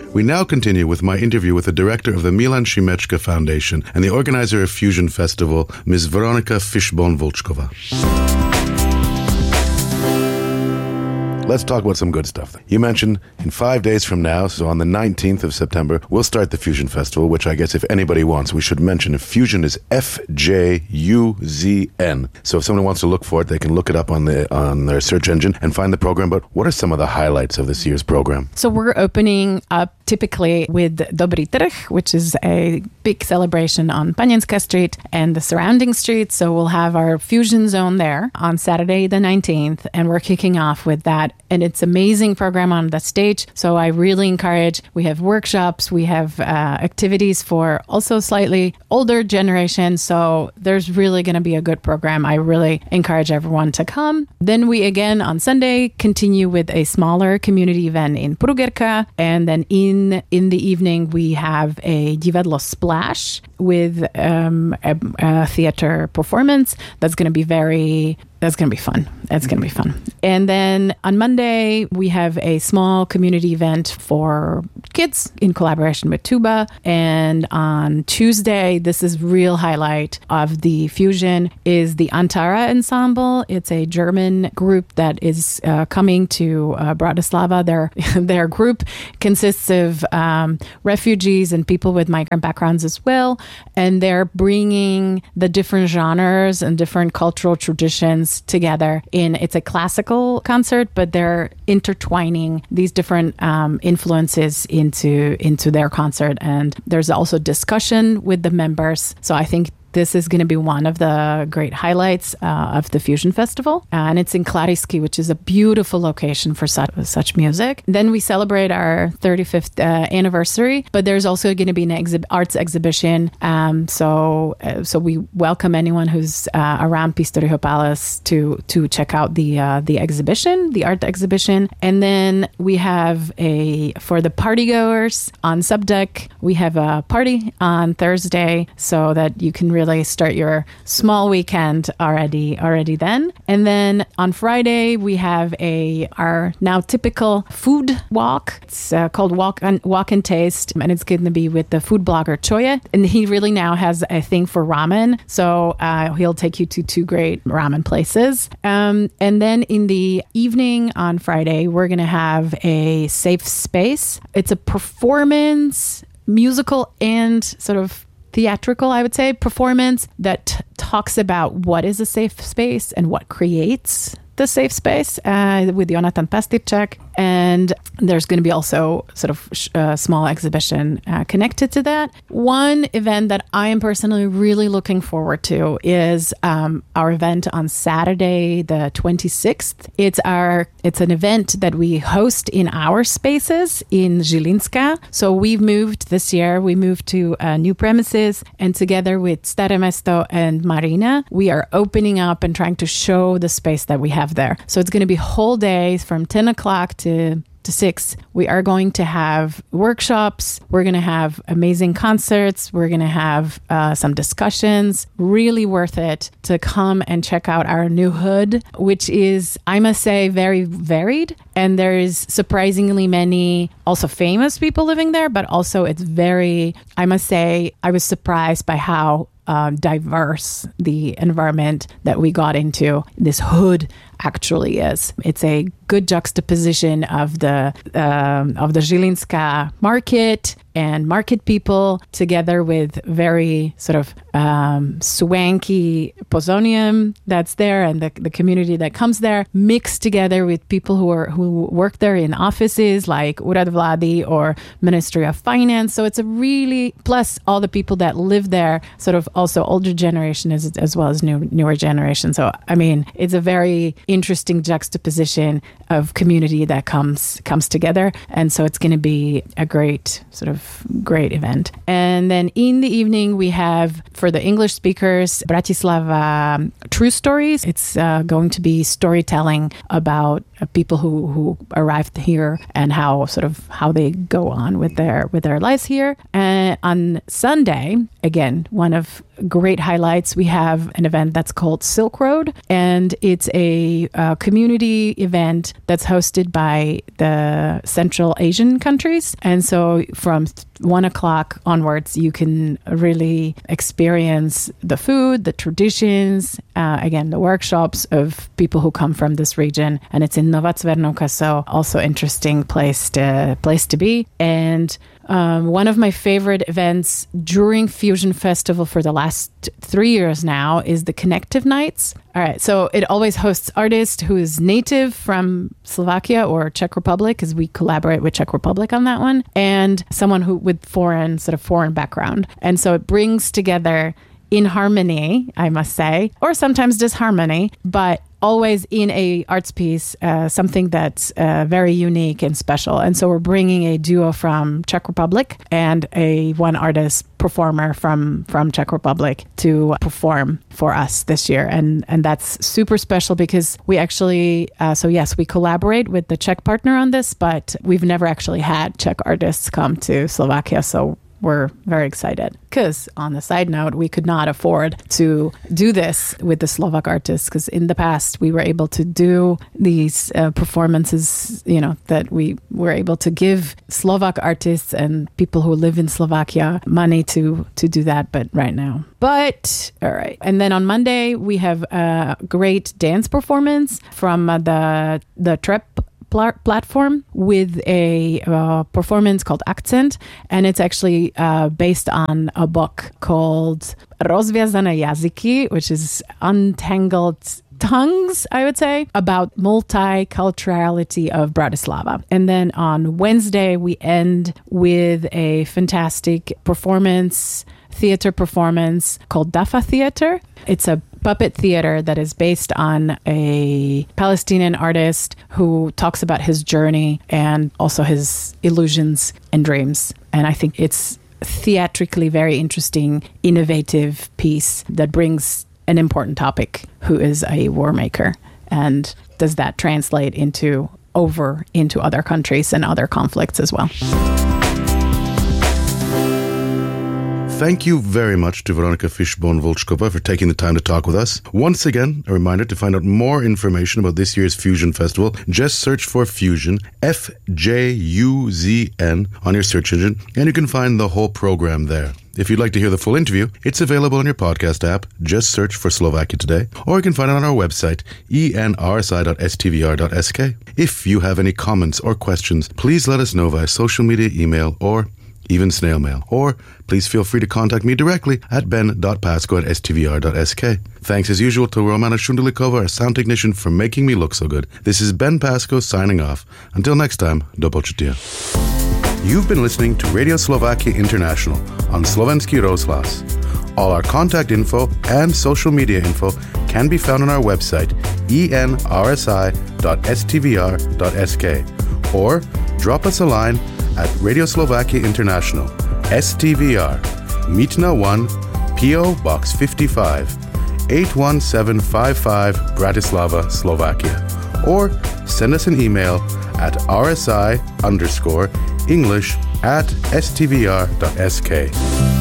We now continue with my interview with the director of the Milan Shimechka Foundation and the organizer of Fusion Festival, Ms. Veronika Fishbone-Volchkova. Let's talk about some good stuff. You mentioned in 5 days from now, so on the 19th of September, we'll start the Fusion Festival, which I guess if anybody wants, we should mention. Fusion is FJUZN. So if someone wants to look for it, they can look it up on their search engine and find the program. But what are some of the highlights of this year's program? So we're opening up typically with Dobry Trh, which is a big celebration on Panienska Street and the surrounding streets. So we'll have our Fusion Zone there on Saturday the 19th, and we're kicking off with that. And it's an amazing program on the stage. So I really encourage, we have workshops, we have activities for also slightly older generation. So there's really going to be a good program. I really encourage everyone to come. Then we again on Sunday continue with a smaller community event in Prugerka. And then in the evening, we have a Divadlo Splash with a theater performance that's going to be fun. That's going to be fun. And then on Monday, we have a small community event for kids in collaboration with Tuba. And on Tuesday, this is real highlight of the Fusion, is the Antara Ensemble. It's a German group that is coming to Bratislava. Their group consists of refugees and people with migrant backgrounds as well. And they're bringing the different genres and different cultural traditions together it's a classical concert, but they're intertwining these different influences into their concert. And there's also discussion with the members. So I think this is going to be one of the great highlights of the Fusion Festival. And it's in Klarisky, which is a beautiful location for such music. Then we celebrate our 35th anniversary, but there's also going to be an arts exhibition. So we welcome anyone who's around Pistoriho Palace to check out the exhibition, the art exhibition. And then we have for the partygoers on Subdeck, we have a party on Thursday so that you can really start your small weekend already then. And then on Friday, we have our now typical food walk. It's called Walk and Taste, and it's going to be with the food blogger Choya. And he really now has a thing for ramen. So he'll take you to 2 great ramen places. And then in the evening on Friday, we're going to have a safe space. It's a performance, musical and sort of theatrical, I would say, performance that talks about what is a safe space and what creates the safe space with Jonathan Pastirčák. And there's going to be also sort of a small exhibition connected to that. One event that I am personally really looking forward to is our event on Saturday, the 26th. It's an event that we host in our spaces in Žilinska. So we've moved this year. We moved to new premises, and together with Staré Mesto and Marina, we are opening up and trying to show the space that we have there. So it's going to be whole days from 10 o'clock to 6. We are going to have workshops. We're going to have amazing concerts. We're going to have some discussions. Really worth it to come and check out our new hood, which is, I must say, very varied. And there is surprisingly many also famous people living there, but also it's very, I must say, I was surprised by how diverse the environment that we got into this hood actually is. It's a good juxtaposition of the Žilinska market and market people together with very sort of swanky Pozonium that's there and the community that comes there, mixed together with people who work there in offices like Úrad vlády or Ministry of Finance. So it's a really, plus all the people that live there, sort of also older generation as well as newer generation. So, I mean, it's a very interesting juxtaposition of community that comes together. And so it's going to be a great event. And then in the evening, we have, for the English speakers, Bratislava True Stories. It's going to be storytelling about people who arrived here and how they go on with their lives here. And on Sunday, again, one of great highlights. We have an event that's called Silk Road, and it's a community event that's hosted by the Central Asian countries. And so from 1 o'clock onwards, you can really experience the food, the traditions, again, the workshops of people who come from this region. And it's in Nova Cvernovka, so also interesting place to be. And one of my favorite events during Fusion Festival for the last 3 years now is the Connective Nights. All right, so it always hosts artists who is native from Slovakia or Czech Republic, because we collaborate with Czech Republic on that one, and someone who with foreign background. And so it brings together in harmony, I must say, or sometimes disharmony, but always in a arts piece, something that's very unique and special. And so we're bringing a duo from Czech Republic and one artist performer from Czech Republic to perform for us this year. And that's super special because we actually, so yes, we collaborate with the Czech partner on this, but we've never actually had Czech artists come to Slovakia. So we're very excited because, on the side note, we could not afford to do this with the Slovak artists because in the past we were able to do these performances, that we were able to give Slovak artists and people who live in Slovakia money to do that, but right now. But, all right. And then on Monday, we have a great dance performance from the TREP platform with a performance called Akcent, and it's actually based on a book called Rozviazané jazyky, which is Untangled Tongues, I would say, about multiculturality of Bratislava. And then on Wednesday, we end with a fantastic theater performance called Dafa Theater. It's a puppet theater that is based on a Palestinian artist who talks about his journey and also his illusions and dreams. And I think it's theatrically very interesting, innovative piece that brings an important topic, who is a war maker. And does that translate into other countries and other conflicts as well? Thank you very much to Veronika Fishbone-Volchkova for taking the time to talk with us. Once again, a reminder to find out more information about this year's Fusion Festival. Just search for Fusion, FJUZN, on your search engine, and you can find the whole program there. If you'd like to hear the full interview, it's available on your podcast app. Just search for Slovakia Today, or you can find it on our website, enrsi.stvr.sk. If you have any comments or questions, please let us know via social media, email, or even snail mail. Or please feel free to contact me directly at ben.pasco@stvr.sk. Thanks as usual to Romana Shundalikova, our sound technician, for making me look so good. This is Ben Pasco signing off. Until next time, do počutia. You've been listening to Radio Slovakia International on Slovenský rozhlas. All our contact info and social media info can be found on our website, enrsi.stvr.sk, or drop us a line at Radio Slovakia International, STVR, Mítna 1, P.O. Box 55, 81755, Bratislava, Slovakia. Or send us an email at rsi_English@stvr.sk.